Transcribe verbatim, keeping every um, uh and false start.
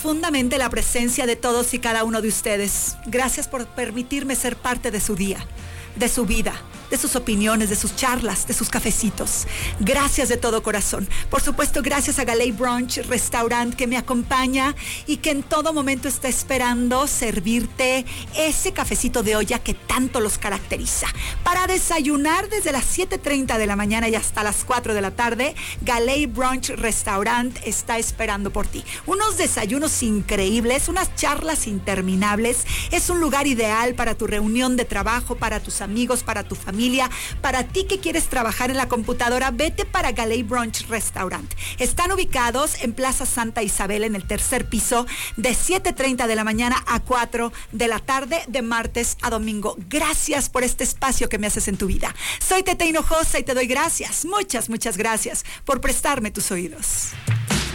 Profundamente la presencia de todos y cada uno de ustedes. Gracias por permitirme ser parte de su día, de su vida, de sus opiniones, de sus charlas, de sus cafecitos. Gracias de todo corazón. Por supuesto, gracias a Galay Brunch Restaurant, que me acompaña y que en todo momento está esperando servirte ese cafecito de olla que tanto los caracteriza. Para desayunar desde las siete treinta de la mañana y hasta las cuatro de la tarde, Galay Brunch Restaurant está esperando por ti. Unos desayunos increíbles, unas charlas interminables. Es un lugar ideal para tu reunión de trabajo, para tus amigos, para tu familia. Para ti que quieres trabajar en la computadora, vete para Galay Brunch Restaurant. Están ubicados en Plaza Santa Isabel, en el tercer piso, de siete treinta de la mañana a cuatro de la tarde, de martes a domingo. Gracias por este espacio que me haces en tu vida. Soy Tete Hinojosa y te doy gracias, muchas, muchas gracias por prestarme tus oídos.